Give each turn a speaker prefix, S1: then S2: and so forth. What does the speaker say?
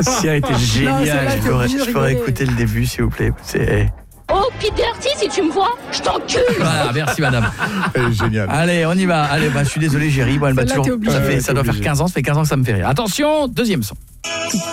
S1: Si, elle était géniale. Je pourrais écouter le début, s'il vous plaît. C'est...
S2: Oh, Peter, si tu me vois, je t'encule.
S1: Voilà, merci madame.
S3: Génial.
S1: Allez, on y va. Allez, je suis désolé, Géry. Bon, elle m'a toujours... Ça doit faire 15 ans, ça fait 15 ans que ça me fait rire. Attention, deuxième son.